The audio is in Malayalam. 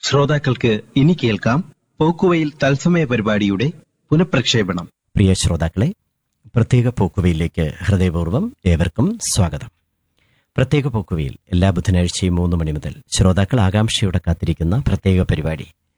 ശ്രോതാക്കൾക്ക് ഇനി കേൾക്കാം പോക്കുവെയിൽ തത്സമയ പരിപാടിയുടെ പുനഃപ്രക്ഷേപണം. പ്രിയ ശ്രോതാക്കളെ, പ്രത്യേക പോക്കുവെയിലേക്ക് ഹൃദയപൂർവ്വം ഏവർക്കും സ്വാഗതം. പ്രത്യേക പോക്കുവെയിൽ എല്ലാ ബുധനാഴ്ചയും 3 മണി മുതൽ ശ്രോതാക്കൾ ആകാംക്ഷയോടെ കാത്തിരിക്കുന്ന പ്രത്യേക പരിപാടി.